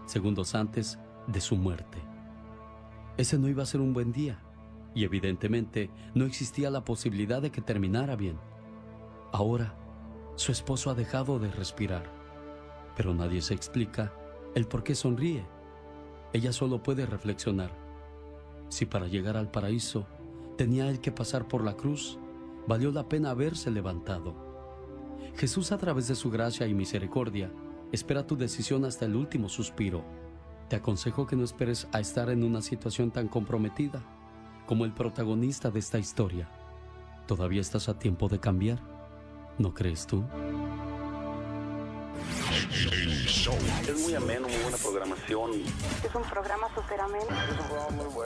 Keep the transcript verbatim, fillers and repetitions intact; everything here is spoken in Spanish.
segundos antes de su muerte. Ese no iba a ser un buen día, y evidentemente no existía la posibilidad de que terminara bien. Ahora, su esposo ha dejado de respirar, pero nadie se explica el por qué sonríe. Ella solo puede reflexionar. Si para llegar al paraíso tenía él que pasar por la cruz, valió la pena haberse levantado. Jesús, a través de su gracia y misericordia, espera tu decisión hasta el último suspiro. Te aconsejo que no esperes a estar en una situación tan comprometida como el protagonista de esta historia. Todavía estás a tiempo de cambiar, ¿no crees tú? Es muy ameno, muy buena programación. Es un programa súper ameno. Es un programa muy bueno.